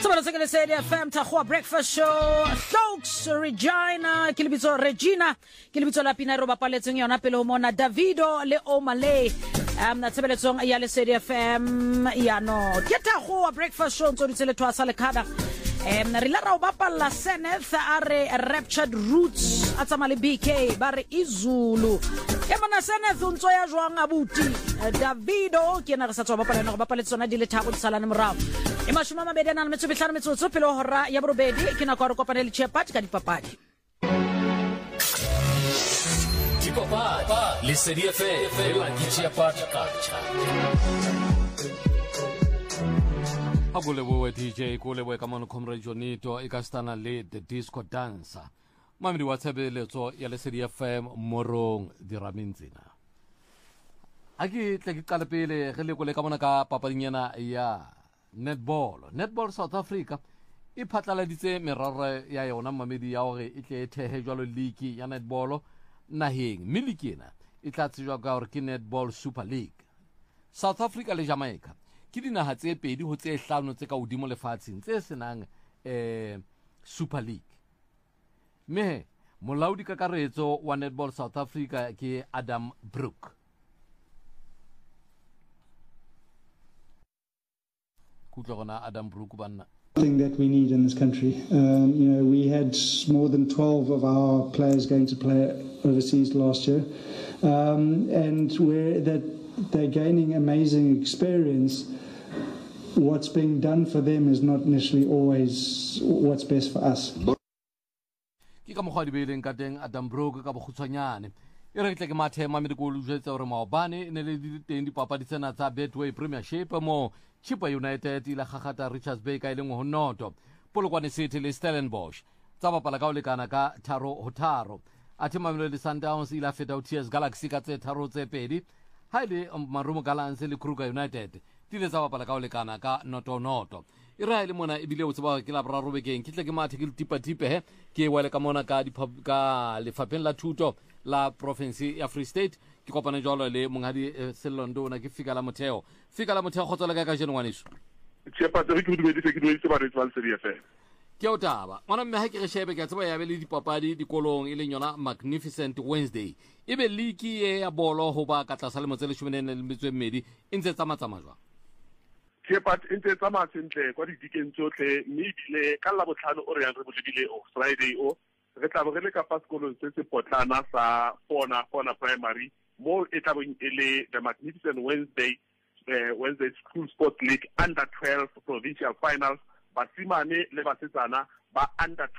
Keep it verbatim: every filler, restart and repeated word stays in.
Sabana sekele se F M Takhwa Breakfast Show. Stokes Regina, kilibitso Regina, kilibitso la pina roba paletseng yona pele ho mona Davido le Omale. Um na tsebeletsong ya le se F M ya no. Ke Takhwa Breakfast Show ntso ditsele twasa le khada. Um na rila ra bapalla Seneth are Raptured Roots atsama le B K bare Izulu. Ke mona Seneth ntso ya jwang abuti. Davido ke na re sa tswa bapalla no bapalla tsona di le thabo di sala ne morao. Imashuma mabedi na metso behlano metso pelo hora ya borobedi ke na kwa re kopana le Chepati ka dipapadi. Dipapadi le S D F M la Chepati culture. Abulewe D J kulewe kama no comrade Jonito ikastana le the disco dancer. Mamdi watsebeletso ya le S D F M morong diramintsina. Aki tle ke qala pele ge le kole ka bona ka papadinyana ya netball netball South Africa e phatlaladitse merare ya yona mamedi ya hore e tle thehe jwalo league ya netball naheng milikena e tla tsejwa ka hore ke netball super league. South Africa le Jamaica ke dinaha tse pedi ho tse hlano tse ka hodimo lefatsheng tse senang eh super league. Me molaudi kakaretso wa netball South Africa ke Adam Brook. Adam Brook banna thing that we need in this country. Um, you know, we had more than twelve of our players going to play overseas last year, um, and where that they're gaining amazing experience. What's being done for them is not necessarily always what's best for us. Ki ka mogwa di beleng ka teng Adam Brook ka bogutshwanyane e re tle ke mathema me dikolo jetsa hore maobane ne le di teng dipapadi tsena tsa Betway Premiership mo Chippa United ile gagata Richards Bay ka ile ngo honoto Polokwane City le Stellenbosch tsa bapala ka o lekana ka tharo ho tharo athe Mamelodi Sundowns ile feta T S Galaxy ka tse tharo tse pedi ha ile Marumo Gallants le Kruger United tile tsa bapala ka o lekana ka noto noto Israel mona e bile o tseba ke la braro bekeng ke tle ke mathe ke tipa tipe he ke wele ka mona ka di ka le fapeng la thuto la province ya Free State ke kopana jalo le mongadi Selondo na ke fika la motheo fika la motheo khotso le ka ka jeno ngwaneso Chepati re ke dumedi se ke dumedi se ba re tswal S D F M ke o taba mona mme ha ke re shebe ke tseba ya be le dipapadi dikolong ile nyona Magnificent Wednesday e be league e ya bolo ho ba ka tlasa le motsele shumene le metswe mmedi e ntse tsamatsama jwa Chepati e ntse tsamaya sentle kwa didikeng tsotlhe mme ile ka la botlhano o re yang re bolebile o Friday o re tla re le ka pa sekolong se se potlana sa Fona Fona Primary mo e tla beng ele the Magnificent Wednesday uh, Wednesday School Sports League under twelve provincial finals basimane le basetsana ba under